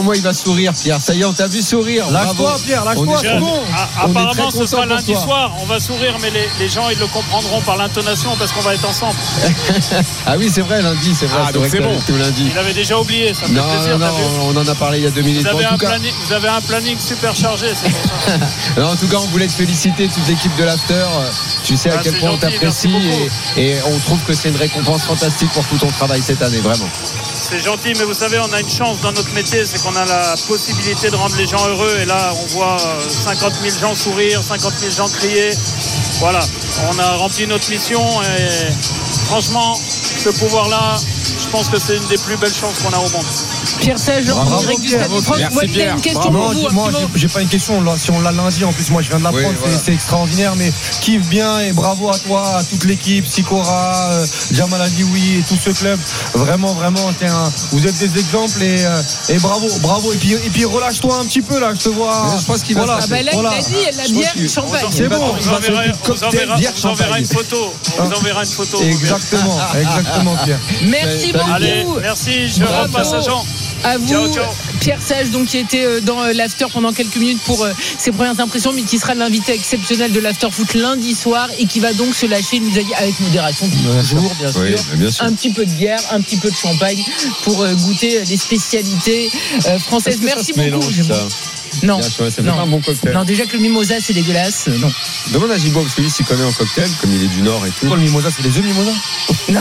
moi il va sourire, Pierre. Ça y est, on t'a vu sourire. Lâche-toi, Pierre, lâche-toi, c'est bon. Apparemment, ce sera lundi soir. On va sourire, mais les gens, ils le comprendront par l'intonation parce qu'on va être ensemble. Ah oui, c'est vrai, lundi, c'est vrai. Donc c'est bon. Tout lundi. Il avait déjà oublié, ça me fait plaisir. Non, on en a parlé il y a 2 minutes. Vous avez un planning super chargé, c'est pour ça. Non, en tout cas, on voulait te féliciter, toute l'équipe de l'After. Tu sais à quel point on t'apprécie et on trouve que c'est une récompense fantastique pour tout ton travail cette année, vraiment. C'est gentil, mais vous savez, on a une chance dans notre métier, c'est qu'on a la possibilité de rendre les gens heureux. Et là, on voit 50 000 gens sourire, 50 000 gens crier. Voilà, on a rempli notre mission et franchement, ce pouvoir-là, je pense que c'est une des plus belles chances qu'on a au monde. Pierre Sage, en direct du Stade de France. Moi, j'ai une question pour vous. Moi, j'ai pas une question. Là, si on l'a lundi, en plus, moi, je viens de l'apprendre. C'est extraordinaire. Mais kiffe bien et bravo à toi, à toute l'équipe, Sikora, Jamal Adioui et tout ce club. Vraiment, vous êtes des exemples et bravo. Et puis relâche-toi un petit peu là. Je te vois. Je pense qu'il va. Là, il a dit la bière, champagne. C'est bon. On vous enverra une photo. Exactement, Pierre. Merci beaucoup. Allez, merci. Je repasse à Jean. À vous, ciao. Pierre Sage, donc, qui était dans l'after pendant quelques minutes pour ses premières impressions, mais qui sera l'invité exceptionnel de l'after foot lundi soir et qui va donc se lâcher, il nous a dit, avec modération, toujours, bien sûr. Un petit peu de bière, un petit peu de champagne pour goûter les spécialités françaises. Merci beaucoup. Non, c'est pas un bon cocktail. Non, déjà que le mimosa c'est dégueulasse. Non. Demande à Gibo parce que lui s'y connaît en cocktail, comme il est du Nord et tout. Pourquoi le mimosa, c'est les œufs mimosa? Non.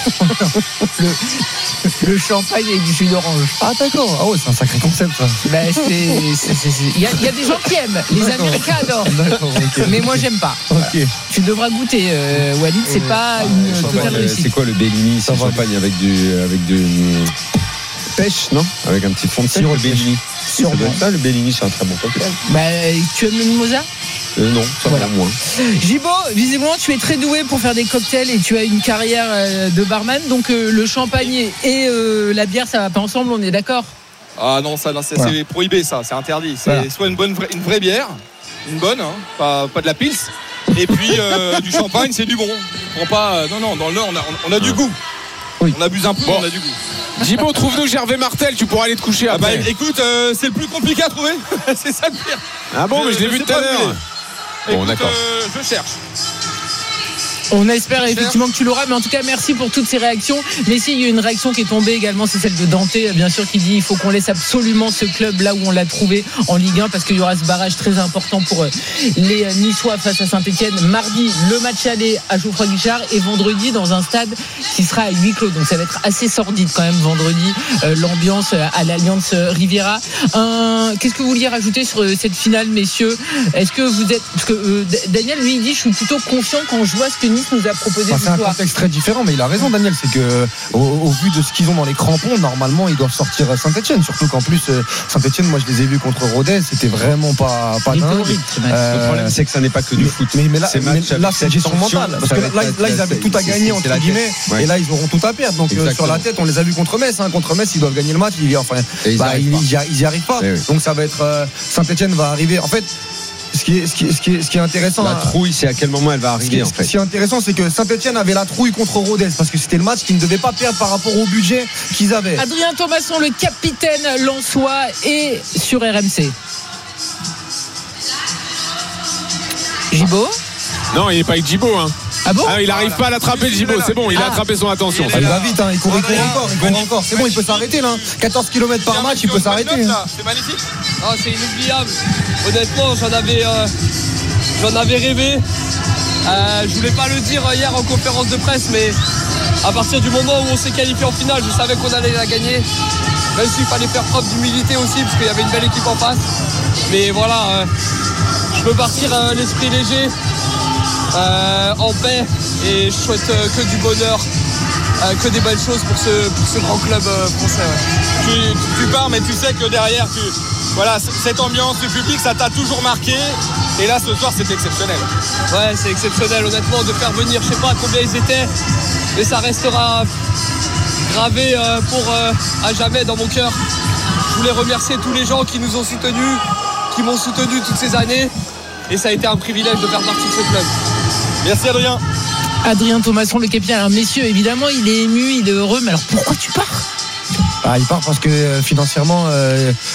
le champagne avec du jus d'orange. Ah d'accord. Ah ouais, c'est un sacré concept ça. Bah, il y a des gens qui aiment. Les Américains adorent. D'accord, okay. Mais moi j'aime pas. Okay. Voilà. Tu devras goûter, Walid. C'est pas une totale réussite. C'est quoi le Bellini? C'est champagne avec du pêche, non? Avec un petit fond de sirop, le Bellini. Ça, le Bellini, c'est un très bon cocktail. Bah, tu aimes le mimosa? Non, ça va moins. Gibo, visiblement tu es très doué pour faire des cocktails et tu as une carrière de barman. Donc le champagne et la bière, ça va pas ensemble, on est d'accord? Ah non, c'est prohibé, ça, c'est interdit. C'est soit une vraie bière, une bonne, hein, pas de la pils. Et puis du champagne, c'est du bon. On prend pas. Non, dans le Nord, on a du goût. Oui. On abuse un peu, mais on a du goût. Gibo, trouve-nous Gervais Martel, tu pourras aller te coucher après. Écoute, c'est le plus compliqué à trouver. C'est ça le pire. Ah bon, mais je l'ai vu tout à l'heure. Bon, d'accord. Je cherche. On espère effectivement que tu l'auras, mais en tout cas merci pour toutes ces réactions. Mais si, il y a une réaction qui est tombée également, c'est celle de Dante, bien sûr, qui dit il faut qu'on laisse absolument ce club là où on l'a trouvé en Ligue 1 parce qu'il y aura ce barrage très important pour les Niçois face à Saint-Etienne. Mardi, le match aller à Geoffroy Guichard et vendredi dans un stade qui sera à huis clos. Donc ça va être assez sordide quand même vendredi, l'ambiance à l'Alliance Riviera. Qu'est-ce que vous vouliez rajouter sur cette finale, messieurs? Est-ce que vous êtes... Parce que Daniel, lui, il dit je suis plutôt confiant quand je vois ce que Nice nous a proposé. C'est un contexte très différent, mais il a raison, Daniel. C'est que au vu de ce qu'ils ont dans les crampons, normalement ils doivent sortir Saint-Etienne. Surtout qu'en plus Saint-Etienne, moi je les ai vus contre Rodez, c'était vraiment pas dingue. Le problème c'est que ça n'est pas que du foot. Mais là c'est gestion mentale. Parce que là ils avaient tout à gagner entre guillemets, et là ils auront tout à perdre. Donc sur la tête, on les a vus contre Metz. Contre Metz, ils doivent gagner le match. Ils y arrivent pas. Donc ça va être Saint-Etienne va arriver. En fait. Ce qui est intéressant. La trouille, c'est à quel moment elle va arriver en fait. Ce qui est intéressant, c'est que Saint-Etienne avait la trouille contre Rodez parce que c'était le match qu'ils ne devaient pas perdre par rapport au budget qu'ils avaient. Adrien Thomasson, le capitaine lensois, est sur RMC. Gibo? Non, il n'est pas avec Gibo, hein. Ah bon? Il n'arrive pas à l'attraper, le Gibo. C'est bon, il a attrapé son attention. Il va vite, il court encore. C'est bon, il peut s'arrêter là. 14 km par match, il peut s'arrêter. C'est magnifique. C'est inoubliable. Honnêtement, j'en avais rêvé. Je voulais pas le dire hier en conférence de presse, mais à partir du moment où on s'est qualifié en finale, je savais qu'on allait la gagner. Même s'il fallait faire preuve d'humilité aussi, parce qu'il y avait une belle équipe en face. Mais voilà, je peux partir l'esprit léger, en paix, et je souhaite que du bonheur, que des belles choses pour ce grand club français. Ouais. Tu pars, mais tu sais que derrière, voilà, cette ambiance du public, ça t'a toujours marqué. Et là, ce soir, c'est exceptionnel. Ouais, c'est exceptionnel, honnêtement, de faire venir, je sais pas combien ils étaient, mais ça restera gravé à jamais dans mon cœur. Je voulais remercier tous les gens qui nous ont soutenus, qui m'ont soutenu toutes ces années. Et ça a été un privilège de faire partie de ce club. Merci Adrien. Adrien Thomasson, le capitaine. Alors messieurs, évidemment, il est ému, il est heureux, mais alors pourquoi tu pars? Il part parce que financièrement